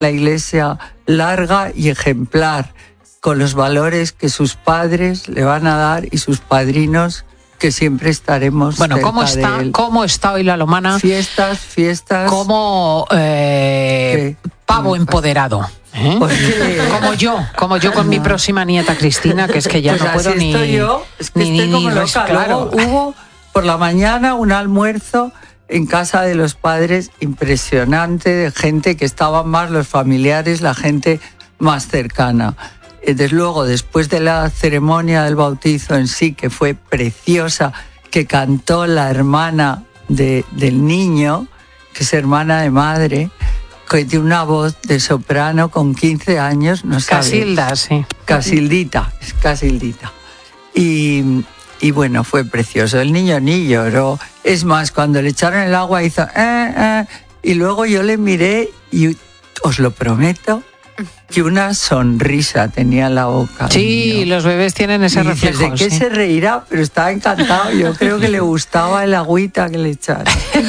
la iglesia larga y ejemplar, con los valores que sus padres le van a dar y sus padrinos, que siempre estaremos cerca de él. ¿Cómo está hoy la Lomana? Fiestas. Como pavo empoderado. Como yo con mi próxima nieta Cristina, que es que ya pues no puedo ni... Estoy yo, es que estoy como loca. Claro. Luego hubo por la mañana un almuerzo en casa de los padres impresionante, de gente que estaban más los familiares, la gente más cercana. Desde luego, después de la ceremonia del bautizo en sí, que fue preciosa, que cantó la hermana del niño, que es hermana de madre, que tiene una voz de soprano con 15 años, no sabe. Casilda, sí. Casildita. Y bueno, fue precioso. El niño ni lloró. Es más, cuando le echaron el agua hizo... y luego yo le miré y os lo prometo, que una sonrisa tenía en la boca. Sí, los bebés tienen ese reflejo. ¿De qué se reirá? Pero estaba encantado. Yo creo que le gustaba el agüita que le echaron.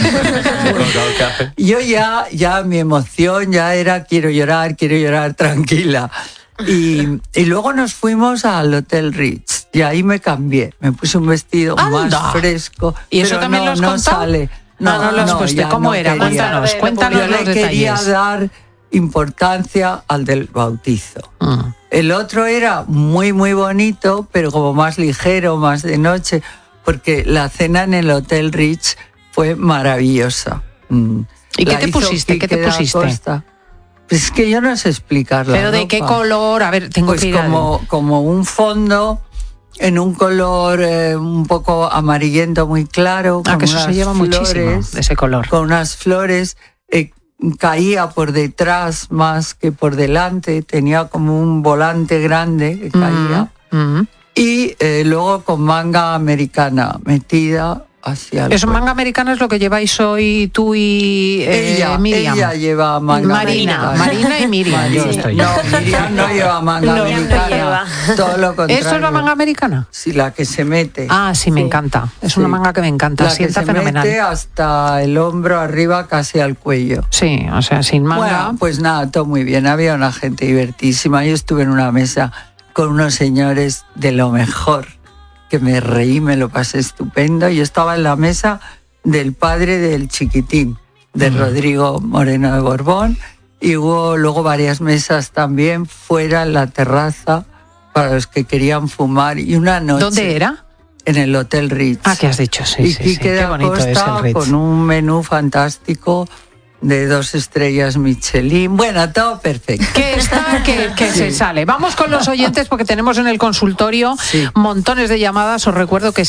Yo ya mi emoción ya era quiero llorar tranquila. Y luego nos fuimos al Hotel Ritz y ahí me cambié. Me puse un vestido más fresco. ¿Y eso también lo has contado? Sale. No lo has puesto. ¿Cómo era? Cuéntanos yo los detalles. Quería dar importancia al del bautizo. El otro era muy muy bonito, pero como más ligero, más de noche, porque la cena en el Hotel Ritz fue maravillosa. ¿Y qué te pusiste? Pues es que yo no sé explicarla. ¿Pero de qué color? A ver, tengo que ir como un fondo en un color un poco amarillento muy claro, con que eso se lleva flores, muchísimo, de ese color. Con unas flores, caía por detrás más que por delante, tenía como un volante grande que caía. Y luego con manga americana metida hacia el Eso, manga americana es lo que lleváis hoy tú y Miriam. Ella lleva manga americana. Marina y Miriam. Miriam no lleva manga americana. Todo lo contrario. ¿Eso es la manga americana? Sí, la que se mete. Ah, sí, me encanta. Es una manga que me encanta. La que se mete hasta el hombro arriba, casi al cuello. Sí, o sea, sin manga. Bueno, pues nada, todo muy bien. Había una gente divertísima. Yo estuve en una mesa con unos señores de lo mejor, que me reí, me lo pasé estupendo. Yo estaba en la mesa del padre del chiquitín, de Rodrigo Moreno de Borbón, y hubo luego varias mesas también fuera en la terraza para los que querían fumar. Y una noche... ¿Dónde era? En el Hotel Ritz. Ah, ¿qué has dicho? Sí, y qué bonito es el Ritz. Con un menú fantástico de 2 estrellas Michelin. Bueno, todo perfecto. Que está, que se sale. Vamos con los oyentes porque tenemos en el consultorio montones de llamadas. Os recuerdo que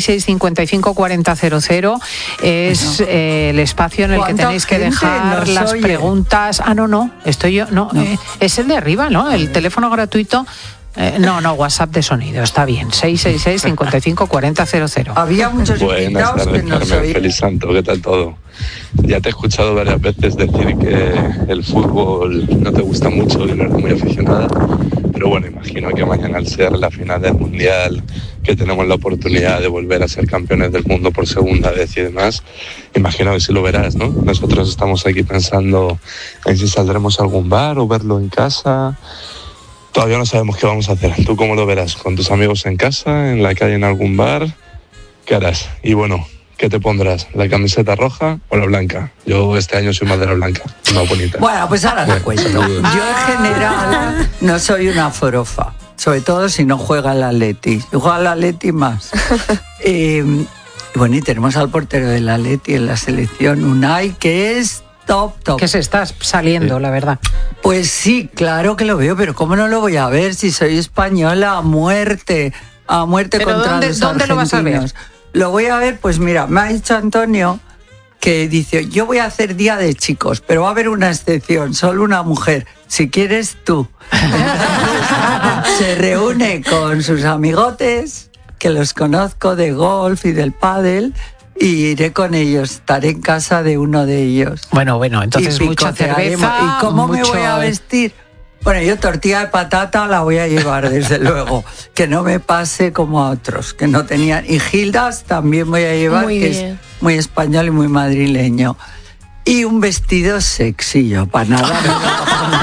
666-554000 es el espacio en el que tenéis que dejar las preguntas. No, estoy yo. No. Es el de arriba, ¿no? El teléfono gratuito. No, WhatsApp de sonido, está bien. 666-554000. Había muchos invitados que nos oían. Feliz Santo, ¿qué tal todo? Ya te he escuchado varias veces decir que el fútbol no te gusta mucho y no eres muy aficionada, pero bueno, imagino que mañana al ser la final del Mundial, que tenemos la oportunidad de volver a ser campeones del mundo por segunda vez y demás, imagino que sí lo verás, ¿no? Nosotros estamos aquí pensando en si saldremos a algún bar o verlo en casa. Todavía no sabemos qué vamos a hacer. ¿Tú cómo lo verás? ¿Con tus amigos en casa, en la calle, en algún bar? ¿Qué harás? Y bueno, ¿qué te pondrás? ¿La camiseta roja o la blanca? Yo este año soy más de la blanca, más bonita. Bueno, pues ahora te cuento. Yo en general no soy una forofa, sobre todo si no juega el Atleti. Yo juego al Atleti más. Bueno, y tenemos al portero del Atleti en la selección, Unai, que es top. Que se está saliendo, la verdad. Pues sí, claro que lo veo, pero ¿cómo no lo voy a ver si soy española a muerte ¿Pero contra los argentinos? ¿Dónde lo vas a ver? Lo voy a ver, pues mira, me ha dicho Antonio que dice, yo voy a hacer día de chicos, pero va a haber una excepción, solo una mujer, si quieres tú. Se reúne con sus amigotes, que los conozco de golf y del pádel, y iré con ellos, estaré en casa de uno de ellos. Bueno, entonces mucha cerveza. ¿Y cómo me voy a vestir? Bueno, yo tortilla de patata la voy a llevar, desde luego, que no me pase como a otros, que no tenían. Y Gildas también voy a llevar, que es muy español y muy madrileño. Y un vestido sexy, yo para nada.